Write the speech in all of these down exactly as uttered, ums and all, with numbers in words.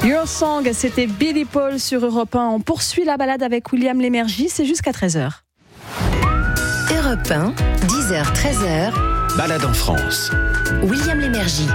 Your Song, c'était Billy Paul sur Europe un. On poursuit la balade avec William Lémergie, c'est jusqu'à treize heures. Europe un, dix heures treize heures. Balade en France. William Lémergie.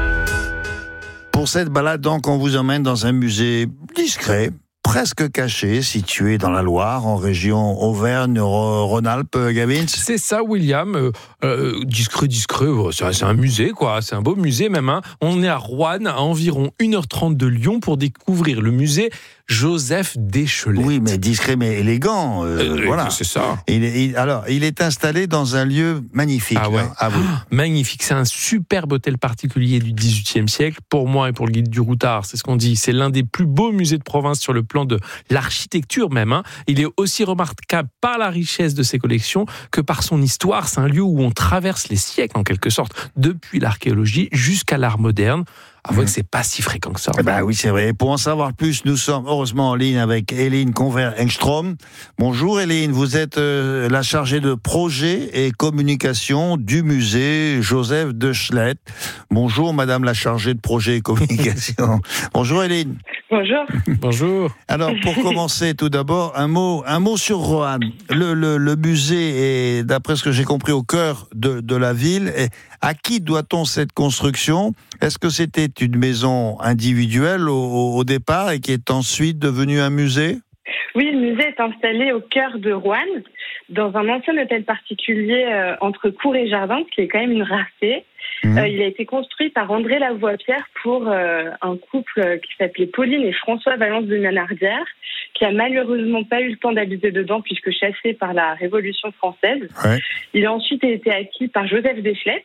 Pour cette balade, donc, on vous emmène dans un musée discret, presque caché, situé dans la Loire, en région Auvergne-Rhône-Alpes, Gavin. C'est ça, William. Euh, euh, discret, discret, c'est, c'est un musée, quoi. C'est un beau musée, même. Hein. On est à Roanne, à environ une heure trente de Lyon, pour découvrir le musée Joseph Deschlette. Oui, mais discret, mais élégant. Euh, euh, voilà. C'est ça. Il est, il, alors, il est installé dans un lieu magnifique. Ah ouais. Là, à vous. Ah, magnifique. C'est un superbe hôtel particulier du dix-huitième siècle. Pour moi et pour le guide du routard, c'est ce qu'on dit. C'est l'un des plus beaux musées de province sur le plan de l'architecture même. Hein. Il est aussi remarquable par la richesse de ses collections que par son histoire. C'est un lieu où on traverse les siècles, en quelque sorte, depuis l'archéologie jusqu'à l'art moderne. Avouez que c'est pas si fréquent que ça. Eh ben oui, c'est vrai. Et pour en savoir plus, nous sommes heureusement en ligne avec Eline Convert-Engstrom. Bonjour Eline, vous êtes euh, la chargée de projet et communication du musée Joseph Deschlette. Bonjour Madame la chargée de projet et communication. Bonjour Eline. Bonjour. Bonjour. Alors pour commencer, tout d'abord, un mot, un mot sur Roanne. Le, le, le musée est, d'après ce que j'ai compris, au cœur de, de la ville. Et à qui doit-on cette construction ? Est-ce que c'était une maison individuelle au, au départ et qui est ensuite devenue un musée ? Oui, le musée est installé au cœur de Roanne, dans un ancien hôtel particulier euh, entre cour et jardin, ce qui est quand même une rareté. Mmh. Euh, il a été construit par André Lavoie-Pierre pour euh, un couple qui s'appelait Pauline et François Valence de Manardière, qui a malheureusement pas eu le temps d'habiter dedans puisque chassé par la Révolution française. Ouais. Il a ensuite été acquis par Joseph Deschlette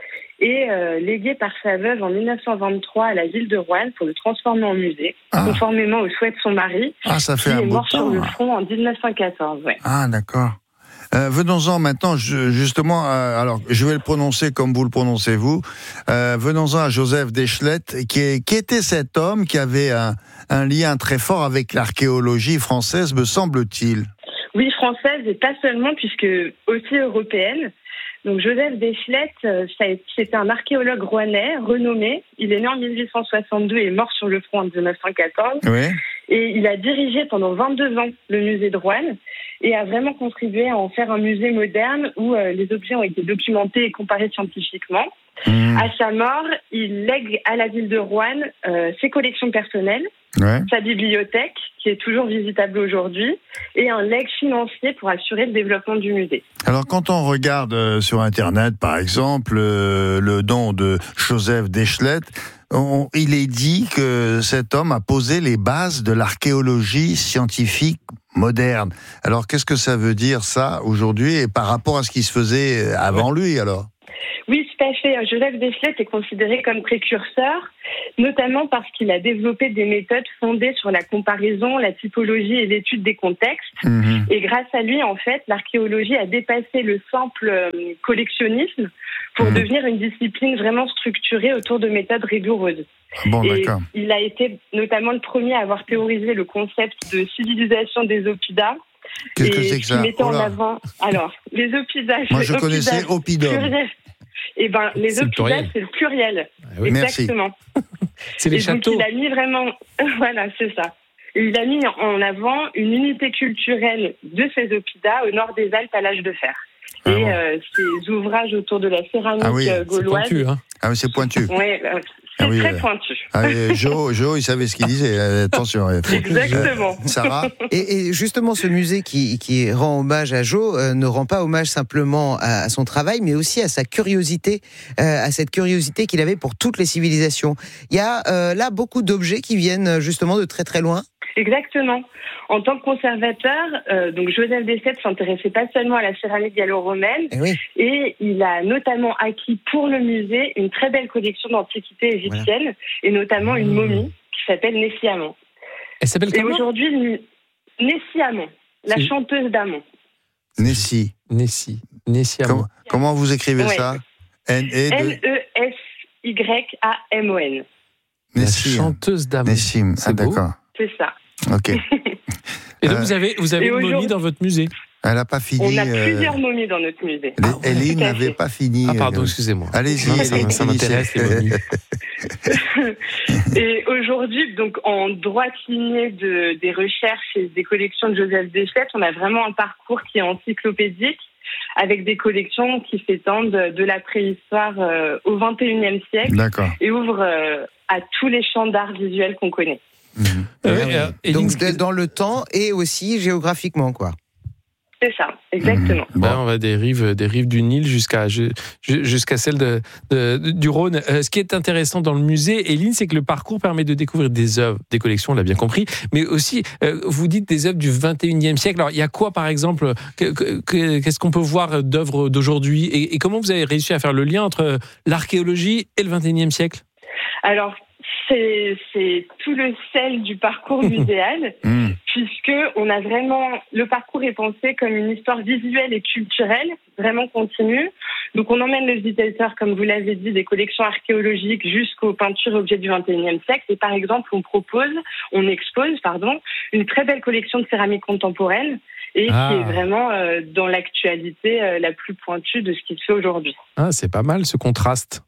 et euh, légué par sa veuve en dix-neuf cent vingt-trois à la ville de Roanne pour le transformer en musée, ah. conformément au souhait de son mari, ah, ça fait qui un est beau mort temps, sur le là. front en dix-neuf cent quatorze. Ouais. Ah, d'accord. Euh, venons-en maintenant, je, justement, euh, alors je vais le prononcer comme vous le prononcez vous. Euh, venons-en à Joseph Deschlette, qui, est, qui était cet homme qui avait un, un lien très fort avec l'archéologie française, me semble-t-il. Oui, française et pas seulement, puisque aussi européenne. Donc Joseph Deschlette, c'était un archéologue rouennais renommé. Il est né en dix-huit cent soixante-deux et est mort sur le front en dix-neuf cent quatorze. Oui. Et il a dirigé pendant vingt-deux ans le musée de Roanne et a vraiment contribué à en faire un musée moderne où euh, les objets ont été documentés et comparés scientifiquement. Mmh. À sa mort, il lègue à la ville de Roanne euh, ses collections personnelles, ouais. sa bibliothèque, qui est toujours visitable aujourd'hui, et un legs financier pour assurer le développement du musée. Alors, quand on regarde euh, sur Internet, par exemple, euh, le don de Joseph Deschlette, on, il est dit que cet homme a posé les bases de l'archéologie scientifique moderne. Alors, qu'est-ce que ça veut dire, ça, aujourd'hui, et par rapport à ce qui se faisait avant ouais. lui, alors ? Oui, tout à fait. Joseph Deschlette est considéré comme précurseur, notamment parce qu'il a développé des méthodes fondées sur la comparaison, la typologie et l'étude des contextes. Mmh. Et grâce à lui, en fait, l'archéologie a dépassé le simple euh, collectionnisme pour mmh. devenir une discipline vraiment structurée autour de méthodes rigoureuses. Bon, et d'accord. Il a été notamment le premier à avoir théorisé le concept de civilisation des Oppida. Qu'est-ce que c'est que ça ? Mettait en avant. Alors, les Oppida. Moi, je connaissais Oppidum. Eh ben, les c'est Oppida, c'est le pluriel. Ah oui. Exactement. C'est les et châteaux. Donc, il a mis vraiment, voilà, c'est ça. Et il a mis en avant une unité culturelle de ces Oppida au nord des Alpes à l'âge de fer. Ah et bon. euh, ses ouvrages autour de la céramique ah oui, gauloise. C'est pointu, hein. Ah oui, c'est pointu. Ouais, euh, c'est ah oui, très euh, pointu. Ah oui, Jo, Jo, il savait ce qu'il disait. Attention. Faut... Exactement. Euh, Sarah. Et, et justement, ce musée qui, qui rend hommage à Jo euh, ne rend pas hommage simplement à, à son travail, mais aussi à sa curiosité, euh, à cette curiosité qu'il avait pour toutes les civilisations. Il y a euh, là beaucoup d'objets qui viennent justement de très très loin. Exactement. En tant que conservateur, euh, donc Joseph Deschlette s'intéressait pas seulement à la céramique gallo-romaine, et, oui. et il a notamment acquis pour le musée une très belle collection d'antiquités égyptiennes, voilà. et notamment une momie qui s'appelle Nessie Amon. Elle s'appelle comment ? Et aujourd'hui, Nessie Amon, la C'est... chanteuse d'Amon. Nessie. Nessie. Nessie Amon. Comment, comment vous écrivez ouais. ça ? N E S Y A M O N. Nessie. La chanteuse d'Amon. Nessie. Ah, d'accord. C'est ça. Ok. Et donc, vous avez, vous avez une momie dans votre musée ? Elle n'a pas fini. On a euh, plusieurs momies dans notre musée. les- Tout Éline à n'avait fait. pas fini. Ah pardon, euh, excusez-moi. Allez-y, Non, mais ça, Éline, ça m'intéresse, les momies. Et aujourd'hui, donc en droite lignée de, des recherches et des collections de Joseph Deschlette, on a vraiment un parcours qui est encyclopédique, avec des collections qui s'étendent de la préhistoire euh, au vingt et unième siècle D'accord. et ouvrent euh, à tous les champs d'art visuel qu'on connaît. Mhm. Euh, Ah oui. euh, et Donc Lynn, de- dans le temps et aussi géographiquement, quoi. C'est ça, exactement. Bon. Ben, on va des rives, des rives du Nil jusqu'à ju- jusqu'à celle de, de- de- du Rhône. Euh, ce qui est intéressant dans le musée, Éline, c'est que le parcours permet de découvrir des œuvres, des collections, on l'a bien compris, mais aussi, euh, vous dites des œuvres du vingt et unième siècle. Alors, il y a quoi, par exemple, que- que- que- qu'est-ce qu'on peut voir d'œuvres d'aujourd'hui et, et comment vous avez réussi à faire le lien entre l'archéologie et le vingt et unième siècle? Alors, c'est, c'est tout le sel du parcours muséal, Mhm. puisque on a vraiment, le parcours est pensé comme une histoire visuelle et culturelle, vraiment continue. Donc on emmène le visiteur, comme vous l'avez dit, des collections archéologiques jusqu'aux peintures et objets du vingt et unième siècle. Et par exemple, on propose, on expose, pardon, une très belle collection de céramique contemporaine et Ah. qui est vraiment euh, dans l'actualité euh, la plus pointue de ce qui se fait aujourd'hui. Ah, c'est pas mal ce contraste.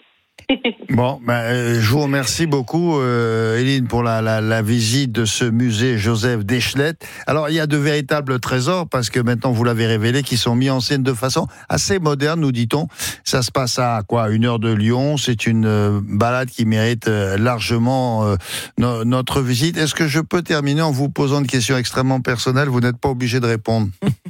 Bon, ben, euh, je vous remercie beaucoup, euh, Éline, pour la, la, la visite de ce musée Joseph Deschlette. Alors, il y a de véritables trésors, parce que maintenant, vous l'avez révélé, qui sont mis en scène de façon assez moderne, nous dit-on. Ça se passe à quoi, une heure de Lyon. C'est une euh, balade qui mérite euh, largement euh, no- notre visite. Est-ce que je peux terminer en vous posant une question extrêmement personnelle? Vous n'êtes pas obligé de répondre.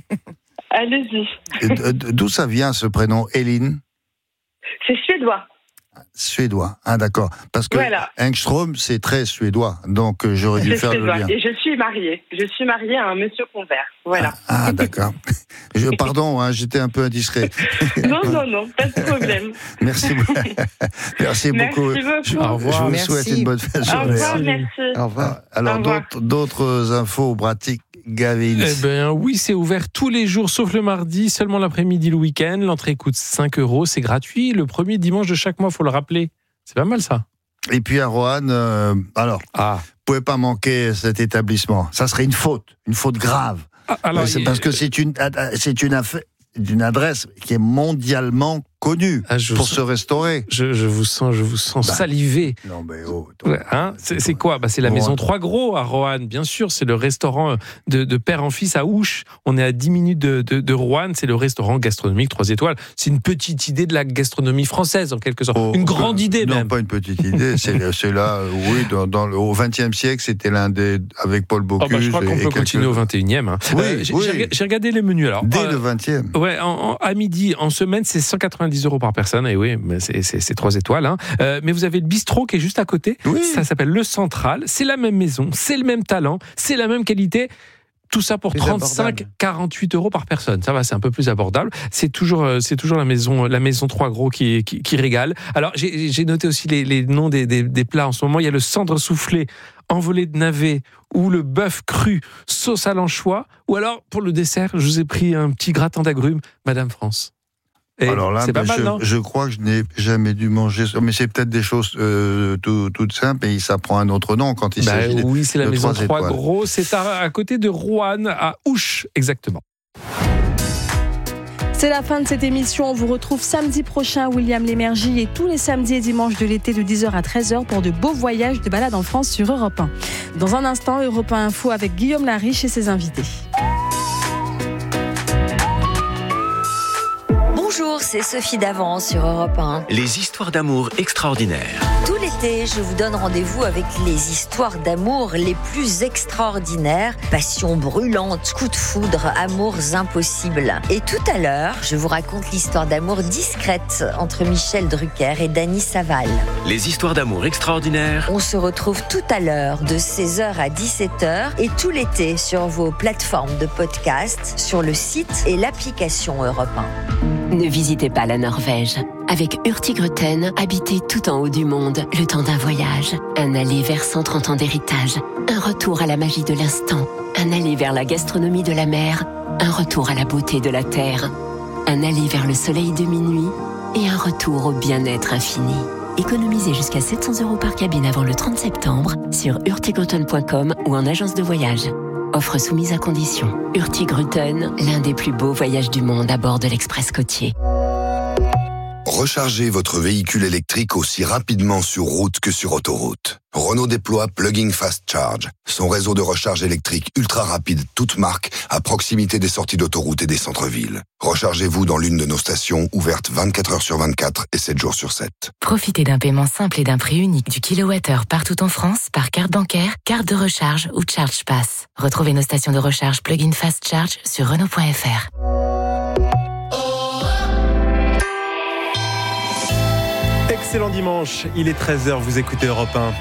Allez-y. D- d- D'où ça vient, ce prénom, Éline? C'est suédois. Suédois, ah d'accord. Parce que Voilà. Engström, c'est très suédois, donc euh, j'aurais dû C'est faire le suédois. lien. Et je suis mariée. Je suis mariée à un monsieur convert. Voilà. Ah, ah, d'accord. Je, pardon, hein, j'étais un peu indiscret. Non, non, non, pas de problème. Merci, merci beaucoup. Merci beaucoup. Je, Au revoir. je vous Merci. souhaite une bonne fin de Au journée. revoir, Merci. merci. Au revoir. Alors, Au revoir. d'autres, d'autres infos pratiques, Gavin. Eh ben oui, c'est ouvert tous les jours sauf le mardi, seulement l'après-midi, le week-end. L'entrée coûte cinq euros, c'est gratuit. Le premier dimanche de chaque mois, faut le rappeler. C'est pas mal ça. Et puis à Roanne, euh, alors, Ah. vous pouvez pas manquer cet établissement. Ça serait une faute, une faute grave. Alors, c'est il- parce que c'est une, c'est une, affaire- une adresse qui est mondialement connue Ah, je pour sens- se restaurer. Je, je vous sens, je vous sens Bah. saliver. Non, mais oh, toi. Ouais, hein, c'est, c'est quoi bah, C'est la Roanne. maison Trois Gros à Roanne, bien sûr. C'est le restaurant de, de père en fils à Ouche. On est à dix minutes de, de, de Roanne. C'est le restaurant gastronomique trois étoiles. C'est une petite idée de la gastronomie française, en quelque sorte. Oh, une grande euh, idée, non, même. pas une petite idée. C'est, c'est là, euh, oui, dans, dans le, au vingtième siècle, c'était l'un des, avec Paul Oh, Bocuse. bah, je crois et- qu'on et peut quelques- continuer au vingt et unième. Hein. Oui, j'ai, oui. j'ai rega- j'ai regardé les menus alors. Dès Euh, le vingtième. Ouais, en, en- à midi, en semaine, c'est cent quatre-vingt-dix euros par personne. Et oui, mais c'est, c'est, c'est trois étoiles. Hein. Euh, mais vous avez le bistrot qui est juste à côté. Oui. Ça s'appelle Le Central. C'est la même maison, c'est le même talent, c'est la même qualité. Tout ça pour Plus trente-cinq abordable. à quarante-huit euros par personne. Ça va, c'est un peu plus abordable. C'est toujours, euh, c'est toujours la maison, la maison Trois Gros qui, qui, qui régale. Alors, j'ai, j'ai noté aussi les, les noms des, des, des plats en ce moment. Il y a le cendre soufflé, envolé de navet, ou le bœuf cru, sauce à l'anchois. Ou alors, pour le dessert, je vous ai pris un petit gratin d'agrumes, Madame France. Et Alors là, c'est pas ben, mal, je, non je crois que je n'ai jamais dû manger ça. Mais c'est peut-être des choses euh, tout, toutes simples et ça prend un autre nom quand il Bah s'agit de... oui, c'est la de maison trois Trois étoiles. Gros. C'est à, à côté de Roanne, à Ouche, exactement. C'est la fin de cette émission. On vous retrouve samedi prochain, William Lémergie, et tous les samedis et dimanches de l'été de dix heures à treize heures pour de beaux voyages de balade en France sur Europe un. Dans un instant, Europe un Info avec Guillaume Lariche et ses invités. Bonjour, c'est Sophie Davant sur Europe un. Les histoires d'amour extraordinaires. Tout l'été, je vous donne rendez-vous avec les histoires d'amour les plus extraordinaires. Passion brûlante, coups de foudre, amours impossibles. Et tout à l'heure, je vous raconte l'histoire d'amour discrète entre Michel Drucker et Dany Saval. Les histoires d'amour extraordinaires. On se retrouve tout à l'heure de seize heures à dix-sept heures et tout l'été sur vos plateformes de podcast, sur le site et l'application Europe un. Ne visitez pas la Norvège. Avec Hurtigruten, habitez tout en haut du monde le temps d'un voyage. Un aller vers cent trente ans d'héritage. Un retour à la magie de l'instant. Un aller vers la gastronomie de la mer. Un retour à la beauté de la terre. Un aller vers le soleil de minuit. Et un retour au bien-être infini. Économisez jusqu'à sept cents euros par cabine avant le trente septembre sur hurtigruten point com ou en agence de voyage. Offre soumise à condition. Hurtigruten, l'un des plus beaux voyages du monde à bord de l'Express côtier. Rechargez votre véhicule électrique aussi rapidement sur route que sur autoroute. Renault déploie Plug-in Fast Charge, son réseau de recharge électrique ultra rapide toute marque à proximité des sorties d'autoroute et des centres-villes. Rechargez-vous dans l'une de nos stations ouvertes vingt-quatre heures sur vingt-quatre et sept jours sur sept. Profitez d'un paiement simple et d'un prix unique du kilowattheure partout en France par carte bancaire, carte de recharge ou Charge Pass. Retrouvez nos stations de recharge Plug-in Fast Charge sur Renault point F R. Excellent dimanche, il est treize heures, vous écoutez Europe un.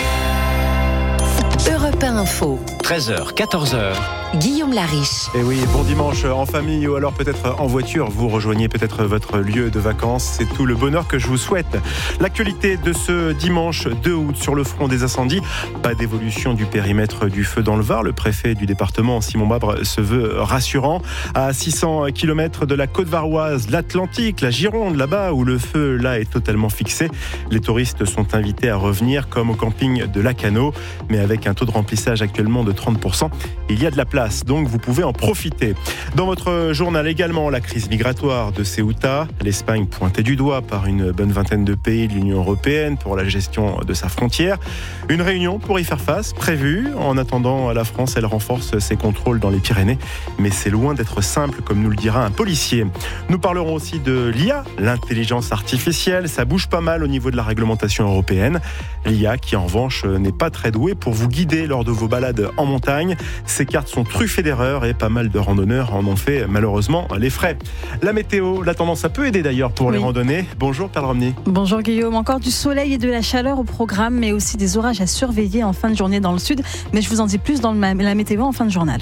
Europe un Info. treize heures, quatorze heures. Guillaume Lariche. Et oui, bon dimanche en famille ou alors peut-être en voiture. Vous rejoignez peut-être votre lieu de vacances. C'est tout le bonheur que je vous souhaite. L'actualité de ce dimanche deux août sur le front des incendies. Pas d'évolution du périmètre du feu dans le Var. Le préfet du département, Simon Babre, se veut rassurant. À six cents kilomètres de la côte varoise, l'Atlantique, la Gironde, là-bas où le feu là est totalement fixé. Les touristes sont invités à revenir comme au camping de Lacanau. Mais avec un taux de remplissage actuellement de trente pour cent, il y a de la place. Donc vous pouvez en profiter. Dans votre journal également, la crise migratoire de Ceuta, l'Espagne pointée du doigt par une bonne vingtaine de pays de l'Union européenne pour la gestion de sa frontière. Une réunion pour y faire face, prévue. En attendant, la France, elle renforce ses contrôles dans les Pyrénées. Mais c'est loin d'être simple, comme nous le dira un policier. Nous parlerons aussi de l'I A, l'intelligence artificielle. Ça bouge pas mal au niveau de la réglementation européenne. L'I A qui, en revanche, n'est pas très douée pour vous guider lors de vos balades en montagne. Ces cartes sont truffées d'erreurs et pas mal de randonneurs en ont fait malheureusement les frais. La météo, la tendance, ça peut aider d'ailleurs pour oui. les randonnées. Bonjour Perle Romney. Bonjour Guillaume, encore du soleil et de la chaleur au programme, mais aussi des orages à surveiller en fin de journée dans le sud. Mais je vous en dis plus dans la météo en fin de journal.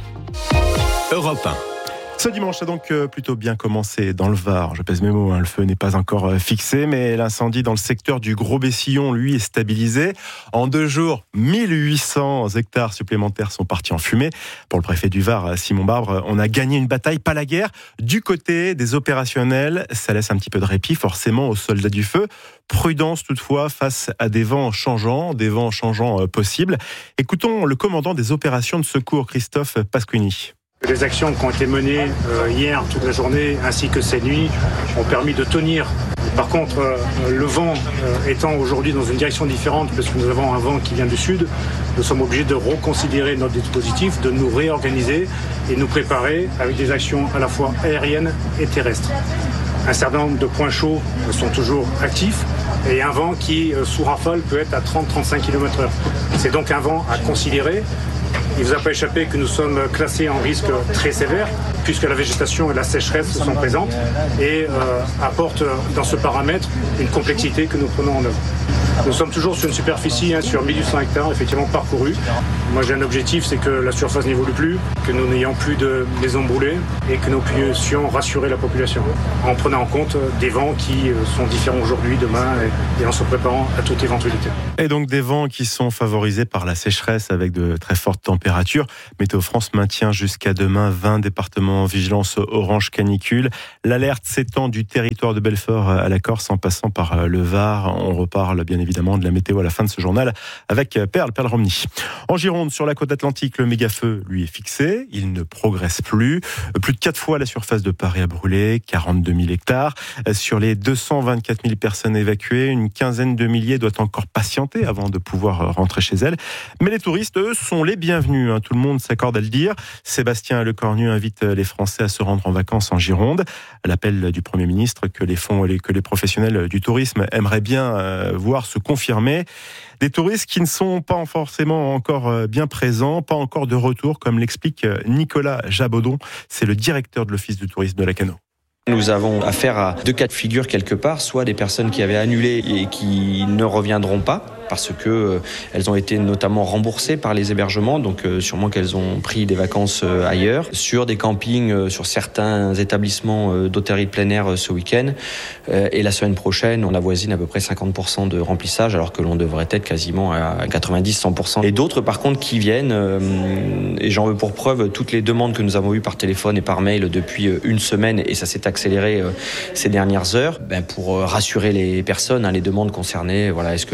Europe un. Ce dimanche a donc plutôt bien commencé dans le Var. Je pèse mes mots, hein, le feu n'est pas encore fixé, mais l'incendie dans le secteur du Gros-Bessillon, lui, est stabilisé. En deux jours, mille huit cents hectares supplémentaires sont partis en fumée. Pour le préfet du Var, Simon Babre, on a gagné une bataille, pas la guerre. Du côté des opérationnels, ça laisse un petit peu de répit, forcément, aux soldats du feu. Prudence toutefois face à des vents changeants, des vents changeants possibles. Écoutons le commandant des opérations de secours, Christophe Pasquini. Les actions qui ont été menées euh, hier toute la journée ainsi que ces nuits ont permis de tenir. Par contre, euh, le vent euh, étant aujourd'hui dans une direction différente parce que nous avons un vent qui vient du sud, nous sommes obligés de reconsidérer notre dispositif, de nous réorganiser et nous préparer avec des actions à la fois aériennes et terrestres. Un certain nombre de points chauds sont toujours actifs et un vent qui, euh, sous rafale, peut être à trente à trente-cinq kilomètres heure. C'est donc un vent à considérer. Il ne vous a pas échappé que nous sommes classés en risque très sévère puisque la végétation et la sécheresse sont présentes et euh, apportent dans ce paramètre une complexité que nous prenons en œuvre. Nous sommes toujours sur une superficie hein, sur mille huit cents hectares effectivement parcourus. Moi j'ai un objectif, c'est que la surface n'évolue plus, que nous n'ayons plus de maisons brûlées et que nous puissions rassurer la population en prenant en compte des vents qui sont différents aujourd'hui, demain et, et en se préparant à toute éventualité. Et donc des vents qui sont favorisés par la sécheresse avec de très fortes températures. Météo France maintient jusqu'à demain vingt départements en vigilance orange canicule. L'alerte s'étend du territoire de Belfort à la Corse en passant par le Var. On reparle bien évidemment de la météo à la fin de ce journal avec Perle, Perle Romney. En Gironde, sur la côte atlantique, le méga-feu lui est fixé. Il ne progresse plus. Plus de quatre fois la surface de Paris a brûlé, quarante-deux mille hectares. Sur les deux cent vingt-quatre mille personnes évacuées, une quinzaine de milliers doit encore patienter avant de pouvoir rentrer chez elles. Mais les touristes, eux, sont les bienvenus. Tout le monde s'accorde à le dire. Sébastien Lecornu invite les Français à se rendre en vacances en Gironde. À l'appel du Premier ministre que les fonds, que les professionnels du tourisme aimeraient bien voir se confirmer. Des touristes qui ne sont pas forcément encore bien présents, pas encore de retour, comme l'explique Nicolas Jabodon. C'est le directeur de l'Office du tourisme de Lacanau. Nous avons affaire à deux cas de figure quelque part, soit des personnes qui avaient annulé et qui ne reviendront pas, parce que euh, elles ont été notamment remboursées par les hébergements, donc euh, sûrement qu'elles ont pris des vacances euh, ailleurs. Sur des campings, euh, sur certains établissements euh, d'hôtellerie de plein air euh, ce week-end. Euh, et la semaine prochaine, on avoisine à peu près cinquante pour cent de remplissage, alors que l'on devrait être quasiment à quatre-vingt-dix à cent pour cent. Et d'autres, par contre, qui viennent, euh, et j'en veux pour preuve toutes les demandes que nous avons eues par téléphone et par mail depuis euh, une semaine, et ça s'est accéléré euh, ces dernières heures, ben, pour euh, rassurer les personnes, hein, les demandes concernées, voilà, est-ce que nous sommes en sécurité ?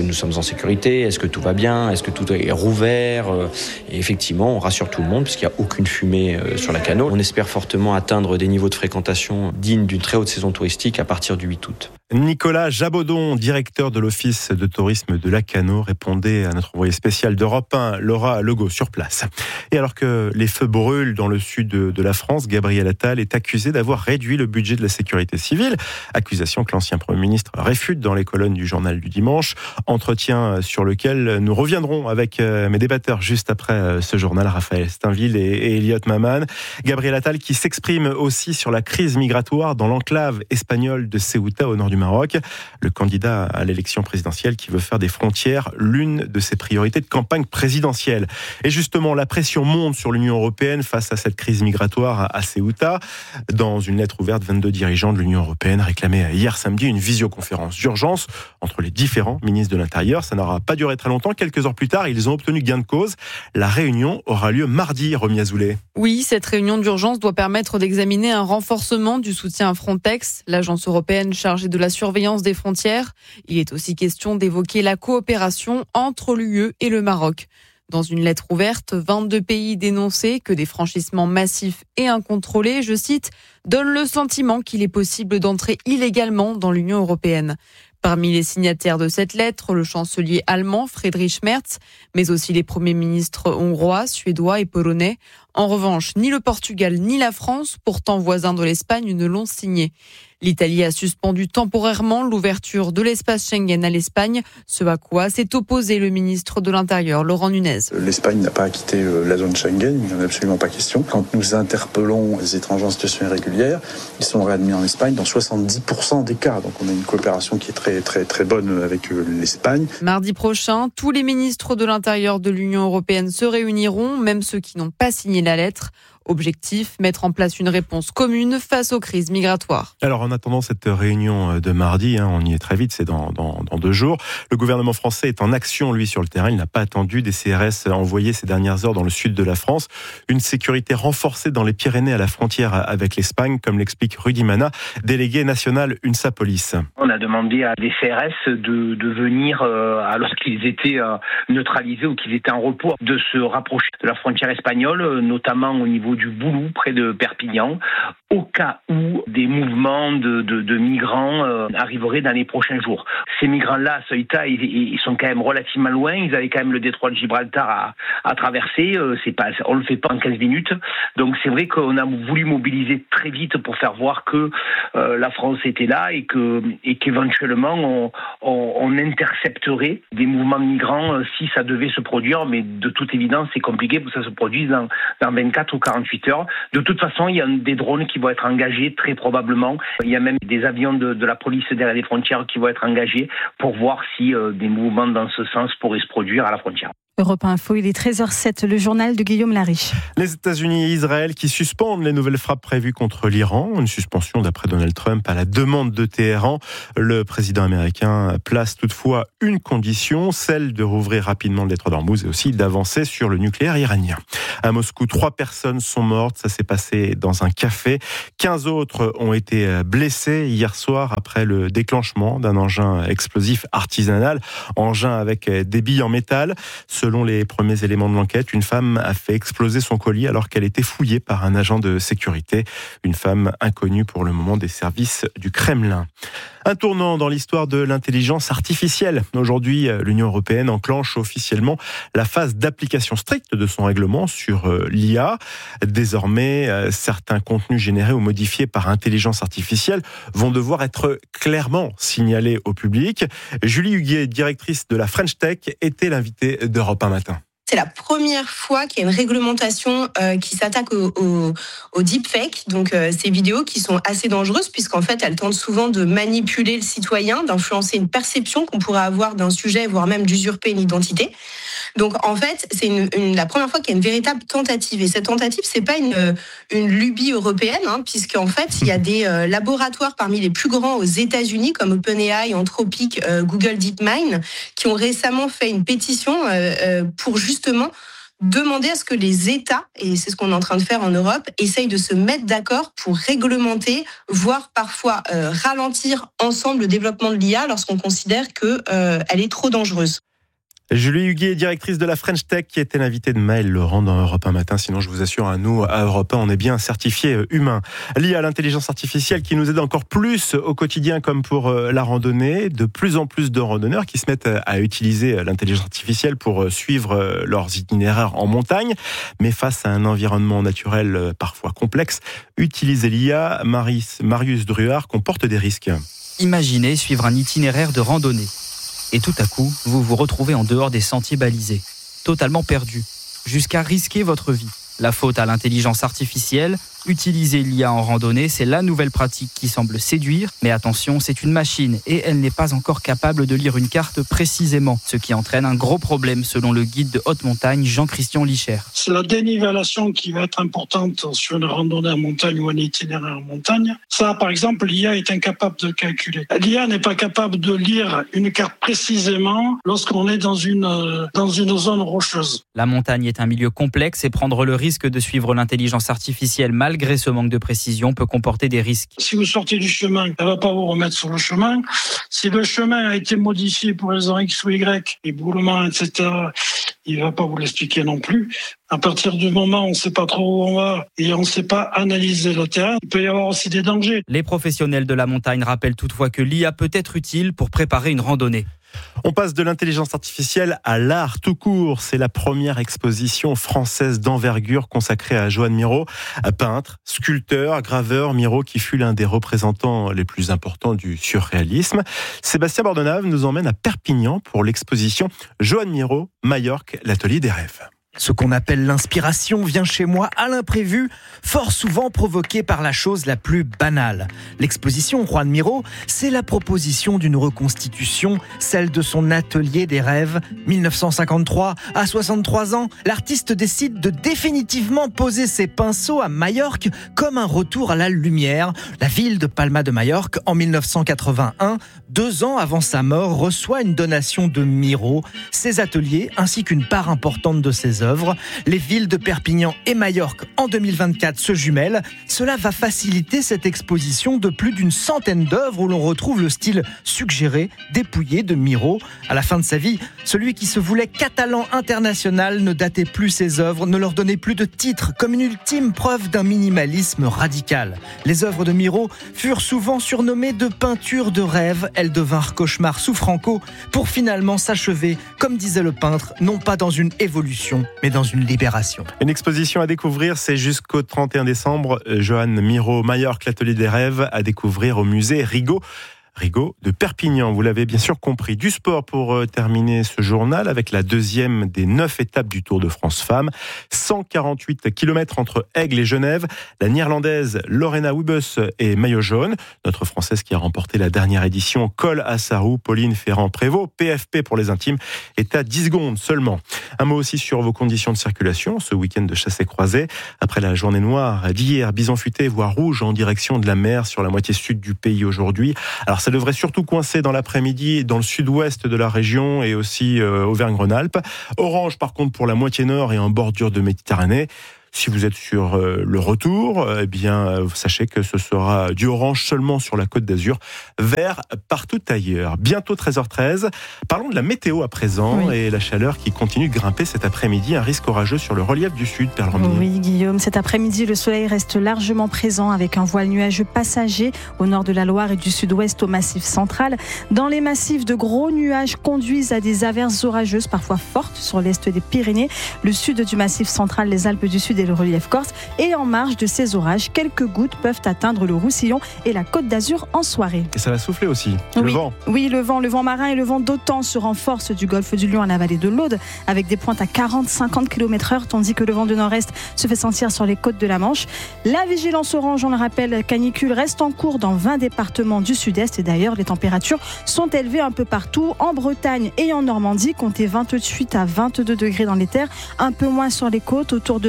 sécurité, est-ce que tout va bien, est-ce que tout est rouvert. Et effectivement, on rassure tout le monde puisqu'il n'y a aucune fumée sur la Cano. On espère fortement atteindre des niveaux de fréquentation dignes d'une très haute saison touristique à partir du huit août. Nicolas Jabodon, directeur de l'Office de tourisme de la Cano, répondait à notre envoyé spécial d'Europe un, Laura Legault, sur place. Et alors que les feux brûlent dans le sud de la France, Gabriel Attal est accusé d'avoir réduit le budget de la sécurité civile. Accusation que l'ancien Premier ministre réfute dans les colonnes du journal du dimanche. Entretien sur lequel nous reviendrons avec mes débatteurs juste après ce journal, Raphaël Steinville et Elliot Maman. Gabriel Attal qui s'exprime aussi sur la crise migratoire dans l'enclave espagnole de Ceuta au nord du Maroc. Le candidat à l'élection présidentielle qui veut faire des frontières l'une de ses priorités de campagne présidentielle. Et justement, la pression monte sur l'Union européenne face à cette crise migratoire à Ceuta. Dans une lettre ouverte, vingt-deux dirigeants de l'Union européenne réclamaient hier samedi une visioconférence d'urgence entre les différents ministres de l'Intérieur. Ça n'aura pas duré très longtemps. Quelques heures plus tard, ils ont obtenu gain de cause. La réunion aura lieu mardi, Romy Azoulay. Oui, cette réunion d'urgence doit permettre d'examiner un renforcement du soutien à Frontex, l'agence européenne chargée de la surveillance des frontières. Il est aussi question d'évoquer la coopération entre l'U E et le Maroc. Dans une lettre ouverte, vingt-deux pays dénonçaient que des franchissements massifs et incontrôlés, je cite, donnent le sentiment qu'il est possible d'entrer illégalement dans l'Union européenne. Parmi les signataires de cette lettre, le chancelier allemand Friedrich Merz, mais aussi les premiers ministres hongrois, suédois et polonais. En revanche, ni le Portugal ni la France, pourtant voisins de l'Espagne, ne l'ont signé. L'Italie a suspendu temporairement l'ouverture de l'espace Schengen à l'Espagne, ce à quoi s'est opposé le ministre de l'Intérieur, Laurent Nunez. L'Espagne n'a pas quitté la zone Schengen, il n'y en a absolument pas question. Quand nous interpellons les étrangers en situation irrégulière, ils sont réadmis en Espagne dans soixante-dix pour cent des cas. Donc on a une coopération qui est très très très bonne avec l'Espagne. Mardi prochain, tous les ministres de l'Intérieur de l'Union européenne se réuniront, même ceux qui n'ont pas signé la lettre. Objectif, mettre en place une réponse commune face aux crises migratoires. Alors en attendant cette réunion de mardi, hein, on y est très vite, c'est dans, dans, dans deux jours, le gouvernement français est en action, lui, sur le terrain. Il n'a pas attendu des C R S envoyés ces dernières heures dans le sud de la France. Une sécurité renforcée dans les Pyrénées à la frontière avec l'Espagne, comme l'explique Rudy Mana, délégué national UNSA Police. On a demandé à des C R S de, de venir, euh, alors qu'ils étaient euh, neutralisés ou qu'ils étaient en repos, de se rapprocher de la frontière espagnole, notamment au niveau du Boulou, près de Perpignan, au cas où des mouvements de, de, de migrants euh, arriveraient dans les prochains jours. Ces migrants-là, à Ceuta, ils, ils sont quand même relativement loin. Ils avaient quand même le détroit de Gibraltar à, à traverser. Euh, c'est pas, on le fait pas en quinze minutes. Donc c'est vrai qu'on a voulu mobiliser très vite pour faire voir que euh, la France était là et que et qu'éventuellement on, on, on intercepterait des mouvements de migrants euh, si ça devait se produire. Mais de toute évidence, c'est compliqué pour que ça se produise dans, dans vingt-quatre ou quarante-huit heures. De toute façon, il y a des drones qui vont être engagés très probablement. Il y a même des avions de, de la police derrière les frontières qui vont être engagés pour voir si euh, des mouvements dans ce sens pourraient se produire à la frontière. Europe Info, il est treize heures sept, le journal de Guillaume Lariche. Les États-Unis et Israël qui suspendent les nouvelles frappes prévues contre l'Iran. Une suspension d'après Donald Trump à la demande de Téhéran. Le président américain place toutefois une condition, celle de rouvrir rapidement le détroit d'Ormuz et aussi d'avancer sur le nucléaire iranien. À Moscou, trois personnes sont mortes. Ça s'est passé dans un café. quinze autres ont été blessés hier soir après le déclenchement d'un engin explosif artisanal, engin avec des billes en métal. Selon les premiers éléments de l'enquête, une femme a fait exploser son colis alors qu'elle était fouillée par un agent de sécurité. Une femme inconnue pour le moment des services du Kremlin. Un tournant dans l'histoire de l'intelligence artificielle. Aujourd'hui, l'Union européenne enclenche officiellement la phase d'application stricte de son règlement sur l'I A. Désormais, certains contenus générés ou modifiés par intelligence artificielle vont devoir être clairement signalés au public. Julie Huguet, directrice de la French Tech, était l'invitée d'Europe un matin. C'est la première fois qu'il y a une réglementation euh, qui s'attaque au, au, au deepfake, donc euh, ces vidéos qui sont assez dangereuses puisqu'en fait elles tentent souvent de manipuler le citoyen, d'influencer une perception qu'on pourrait avoir d'un sujet, voire même d'usurper une identité. Donc en fait, c'est une, une, la première fois qu'il y a une véritable tentative. Et cette tentative, c'est pas une, une lubie européenne, hein, puisqu'en fait, il y a des euh, laboratoires parmi les plus grands aux États-Unis, comme OpenAI, Anthropic, euh, Google DeepMind, qui ont récemment fait une pétition euh, euh, pour justement demander à ce que les États, et c'est ce qu'on est en train de faire en Europe, essayent de se mettre d'accord pour réglementer, voire parfois euh, ralentir ensemble le développement de l'I A lorsqu'on considère qu'elle euh, est trop dangereuse. Julie Huguet, directrice de la French Tech, qui était l'invitée de Maëlle Laurent dans Europe un matin. Sinon, je vous assure, à nous, à Europe un, on est bien certifié humain. L'I A, l'intelligence artificielle, qui nous aide encore plus au quotidien, comme pour la randonnée. De plus en plus de randonneurs qui se mettent à utiliser l'intelligence artificielle pour suivre leurs itinéraires en montagne. Mais face à un environnement naturel parfois complexe, utiliser l'I A, Marius Druard, comporte des risques. Imaginez suivre un itinéraire de randonnée. Et tout à coup, vous vous retrouvez en dehors des sentiers balisés, totalement perdu, jusqu'à risquer votre vie. La faute à l'intelligence artificielle, utiliser l'I A en randonnée, c'est la nouvelle pratique qui semble séduire. Mais attention, c'est une machine et elle n'est pas encore capable de lire une carte précisément, ce qui entraîne un gros problème selon le guide de haute montagne Jean-Christian Licher. C'est la dénivellation qui va être importante sur une randonnée en montagne ou un itinéraire en montagne. Ça, par exemple, l'I A est incapable de calculer. L'I A n'est pas capable de lire une carte précisément lorsqu'on est dans une, dans une zone rocheuse. La montagne est un milieu complexe et prendre le risque de suivre l'intelligence artificielle malgré ce manque de précision peut comporter des risques. Si vous sortez du chemin, elle ne va pas vous remettre sur le chemin. Si le chemin a été modifié pour les raisons X ou Y, éboulements, et cetera, il ne va pas vous l'expliquer non plus. À partir du moment où on ne sait pas trop où on va et on ne sait pas analyser le terrain, il peut y avoir aussi des dangers. Les professionnels de la montagne rappellent toutefois que l'I A peut être utile pour préparer une randonnée. On passe de l'intelligence artificielle à l'art tout court. C'est la première exposition française d'envergure consacrée à Joan Miró, peintre, sculpteur, graveur. Miró qui fut l'un des représentants les plus importants du surréalisme. Sébastien Bordenave nous emmène à Perpignan pour l'exposition Joan Miró, Majorque, l'atelier des rêves. Ce qu'on appelle l'inspiration vient chez moi à l'imprévu, fort souvent provoquée par la chose la plus banale. L'exposition Joan Miró, c'est la proposition d'une reconstitution, celle de son atelier des rêves. mille neuf cent cinquante-trois, à soixante-trois ans, l'artiste décide de définitivement poser ses pinceaux à Majorque comme un retour à la lumière. La ville de Palma de Majorque, en mille neuf cent quatre-vingt-un, deux ans avant sa mort, reçoit une donation de Miró, ses ateliers ainsi qu'une part importante de ses œuvres. Les villes de Perpignan et Majorque en deux mille vingt-quatre se jumellent. Cela va faciliter cette exposition de plus d'une centaine d'œuvres où l'on retrouve le style suggéré, dépouillé de Miró. À la fin de sa vie, celui qui se voulait catalan international ne datait plus ses œuvres, ne leur donnait plus de titre, comme une ultime preuve d'un minimalisme radical. Les œuvres de Miró furent souvent surnommées de peintures de rêve. Elles devinrent cauchemars sous Franco pour finalement s'achever, comme disait le peintre, non pas dans une évolution, mais dans une libération. Une exposition à découvrir, c'est jusqu'au trente et un décembre. Joan Miró, Majorque, l'atelier des rêves, à découvrir au musée Rigaud. Rigaud de Perpignan, vous l'avez bien sûr compris. Du sport pour terminer ce journal avec la deuxième des neuf étapes du Tour de France Femmes. cent quarante-huit kilomètres entre Aigle et Genève. La néerlandaise Lorena Wiebes est maillot jaune. Notre française qui a remporté la dernière édition colle à sa roue. Pauline Ferrand-Prévot, P F P pour les intimes, est à dix secondes seulement. Un mot aussi sur vos conditions de circulation ce week-end de chassé-croisé. Après la journée noire d'hier, bison futé, voie rouge en direction de la mer sur la moitié sud du pays aujourd'hui. Alors ça devrait surtout coincer dans l'après-midi dans le sud-ouest de la région et aussi euh, Auvergne-Rhône-Alpes. Orange par contre pour la moitié nord et en bordure de Méditerranée. Si vous êtes sur euh, le retour, eh bien, euh, sachez que ce sera du orange seulement sur la Côte d'Azur, vert partout ailleurs. Bientôt treize heures treize. Parlons de la météo à présent oui. et la chaleur qui continue de grimper cet après-midi. Un risque orageux sur le relief du sud, Perle Romillet. Oui, Guillaume. Cet après-midi, le soleil reste largement présent avec un voile nuageux passager au nord de la Loire et du sud-ouest au massif central. Dans les massifs, de gros nuages conduisent à des averses orageuses, parfois fortes, sur l'est des Pyrénées, le sud du massif central, les Alpes du Sud et le relief corse. Et en marge de ces orages, quelques gouttes peuvent atteindre le Roussillon et la Côte d'Azur en soirée. Et ça va souffler aussi, oui. le vent. Oui, le vent, le vent marin et le vent d'OTAN se renforcent du golfe du Lion à la vallée de l'Aude, avec des pointes à quarante à cinquante kilomètres heure, tandis que le vent de nord-est se fait sentir sur les côtes de la Manche. La vigilance orange, on le rappelle, canicule reste en cours dans vingt départements du sud-est. Et d'ailleurs, les températures sont élevées un peu partout. En Bretagne et en Normandie, comptez vingt-huit à vingt-deux degrés dans les terres, un peu moins sur les côtes, autour de vingt-trois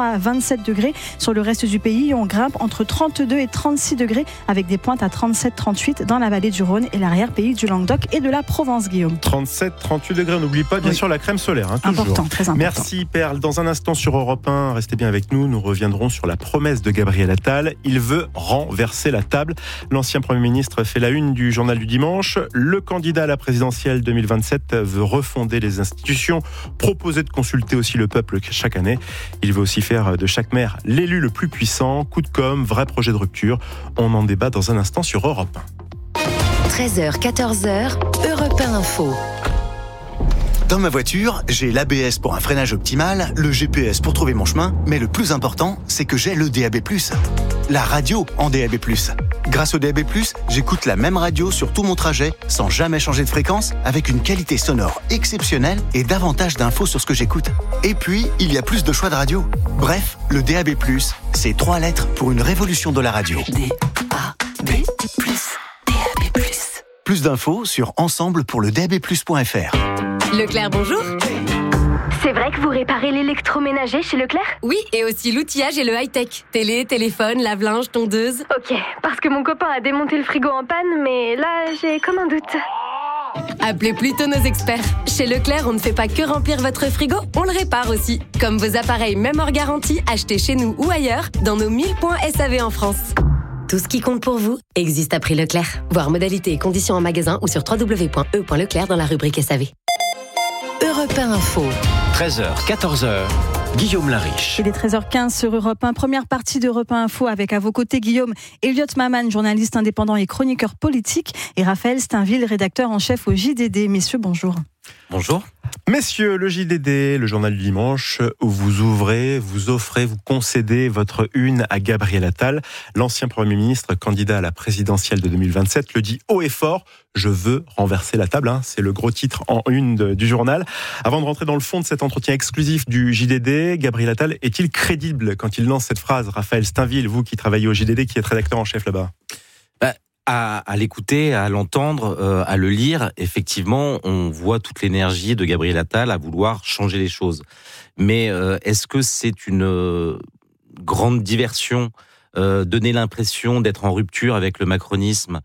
à vingt-sept degrés. Sur le reste du pays, on grimpe entre trente-deux et trente-six degrés avec des pointes à trente-sept trente-huit dans la vallée du Rhône et l'arrière-pays du Languedoc et de la Provence, Guillaume. trente-sept trente-huit degrés, on n'oublie pas bien oui. sûr la crème solaire. Hein, important, très important. Merci Perle. Dans un instant sur Europe un, restez bien avec nous, nous reviendrons sur la promesse de Gabriel Attal. Il veut renverser la table. L'ancien Premier ministre fait la une du journal du dimanche. Le candidat à la présidentielle deux mille vingt-sept veut refonder les institutions, proposer de consulter aussi le peuple chaque année. Il veut aussi faire de chaque maire l'élu le plus puissant. Coup de com', vrai projet de rupture. On en débat dans un instant sur Europe un. treize heures, quatorze heures, Europe un Info. Dans ma voiture, j'ai l'A B S pour un freinage optimal, le G P S pour trouver mon chemin, mais le plus important, c'est que j'ai le D A B plus. La radio en D A B plus. Grâce au D A B plus, j'écoute la même radio sur tout mon trajet, sans jamais changer de fréquence, avec une qualité sonore exceptionnelle et davantage d'infos sur ce que j'écoute. Et puis, il y a plus de choix de radio. Bref, le D A B plus, c'est trois lettres pour une révolution de la radio. D A B plus, D A B plus. Plus d'infos sur ensemble pour le D A B plus point F R. Leclerc, bonjour. C'est vrai que vous réparez l'électroménager chez Leclerc ? Oui, et aussi l'outillage et le high-tech. Télé, téléphone, lave-linge, tondeuse. Ok, parce que mon copain a démonté le frigo en panne, mais là, j'ai comme un doute. Appelez plutôt nos experts. Chez Leclerc, on ne fait pas que remplir votre frigo, on le répare aussi. Comme vos appareils, même hors garantie, achetés chez nous ou ailleurs, dans nos mille points S A V en France. Tout ce qui compte pour vous existe à prix Leclerc. Voir modalités et conditions en magasin ou sur w w w point e point leclerc dans la rubrique S A V. Europe un Info. treize heures, quatorze heures, Guillaume Lariche. Il est treize heures quinze sur Europe un. Première partie d'Europe un Info avec à vos côtés Guillaume Elliot Maman, journaliste indépendant et chroniqueur politique, et Raphaël Steinville, rédacteur en chef au J D D. Messieurs, bonjour. Bonjour. Messieurs, le J D D, le journal du dimanche, où vous ouvrez, vous offrez, vous concédez votre une à Gabriel Attal. L'ancien Premier ministre, candidat à la présidentielle de deux mille vingt-sept, le dit haut et fort, je veux renverser la table. Hein. C'est le gros titre en une de, du journal. Avant de rentrer dans le fond de cet entretien exclusif du J D D, Gabriel Attal est-il crédible quand il lance cette phrase ? Raphaël Steinville, vous qui travaillez au J D D, qui êtes rédacteur en chef là-bas. Bah, à, à l'écouter, à l'entendre, euh, à le lire, effectivement, on voit toute l'énergie de Gabriel Attal à vouloir changer les choses. Mais euh, est-ce que c'est une euh, grande diversion, euh, donner l'impression d'être en rupture avec le macronisme,